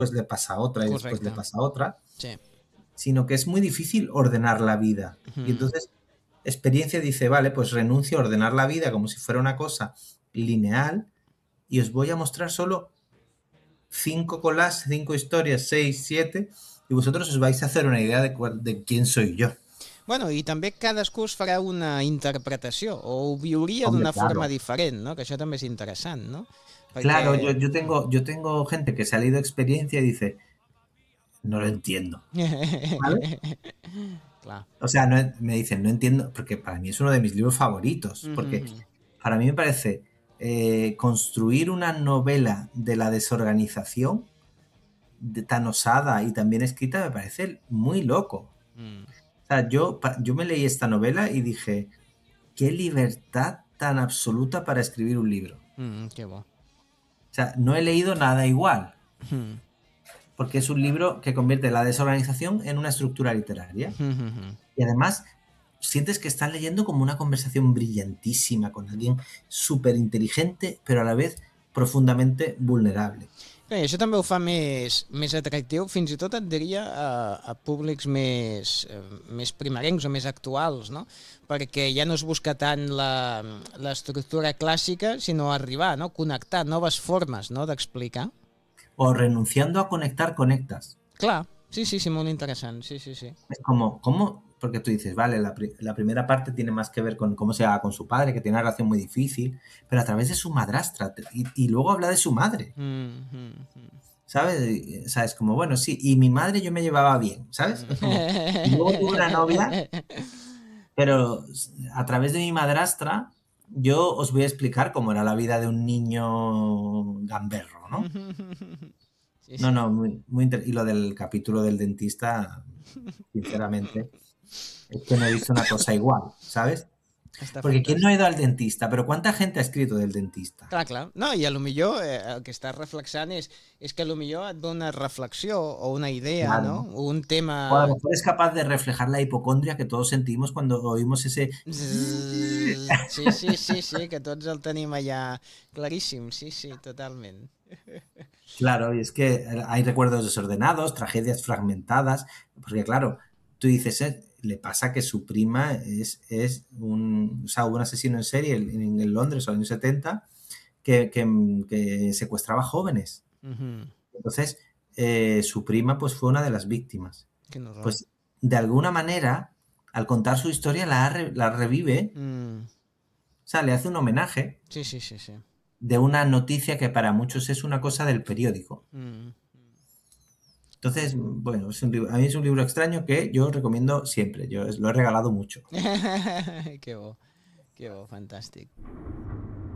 después le pasa otra y después le Correcte. pasa otra, Sí. sino que es muy difícil ordenar la vida. Y Mm. entonces experiencia dice, vale, pues renuncio a ordenar la vida como si fuera una cosa lineal y os voy a mostrar solo 5 collages, 5 historias, 6, 7, y vosotros os vais a hacer una idea de quién soy yo. Bueno, i també cadascú es farà una interpretació, o ho viuria Hombre, d'una forma claro. diferent, no? Que això també és interessant, no? Claro, Perquè... yo tengo gente que se ha leído experiencia y dice, no lo entiendo. ¿Vale? Clar. O sea, me dicen, no entiendo, porque para mí es uno de mis libros favoritos, porque para mí me parece construir una novela de la desorganización tan osada y tan bien escrita me parece muy loco. O sea, yo me leí esta novela y dije, qué libertad tan absoluta para escribir un libro. Que bo. O sea, no he leído nada igual, porque es un libro que convierte la desorganización en una estructura literaria. Y además sientes que estás leyendo como una conversación brillantísima con alguien súper inteligente, pero a la vez profundamente vulnerable. Bé, això també ho fa més atractiu, fins i tot et diria a públics més primerencs o més actuals, no? Perquè ja no es busca tant l'estructura clàssica, sinó arribar, no? Connectar noves formes, no? D'explicar. O renunciando a conectar, conectas. Clar, sí, molt interessant, sí. Es como, ¿cómo? Porque tú dices, vale, la primera parte tiene más que ver con cómo se va con su padre, que tiene una relación muy difícil, pero a través de su madrastra, y luego habla de su madre. ¿Sabes? O sea, es como, bueno, sí, y mi madre yo me llevaba bien, ¿sabes? Es como, y luego tuve una novia, pero a través de mi madrastra yo os voy a explicar cómo era la vida de un niño gamberro, ¿no? Sí, No, sí. no, y lo del capítulo del dentista, sinceramente, es que no he visto una cosa igual, ¿sabes? Està Porque ¿quién no fantàstic. ha ido al dentista? Pero ¿cuánta gente ha escrito del dentista? Clar. No, i a lo millor el que estàs reflexant és que a lo millor et dona una reflexió o una idea, no? Claro. O un O a lo tema... mejor es capaz de reflejar la hipocondria que todos sentimos cuando oímos ese... Sí, que tots el tenim allà claríssim, sí, totalment. Claro, y es que hay recuerdos desordenados, tragedias fragmentadas, porque claro, tú dices, le pasa que su prima o sea, hubo un asesino en serie en Londres en los años 70 que secuestraba jóvenes. Entonces, su prima pues fue una de las víctimas. Quin horror. Pues de alguna manera, al contar su historia, la revive, o sea, le hace un homenaje Sí. de una noticia que para muchos es una cosa del periódico. Entonces, bueno, a mí es un libro extraño que yo recomiendo siempre. Yo lo he regalado mucho. Que bo, fantàstic.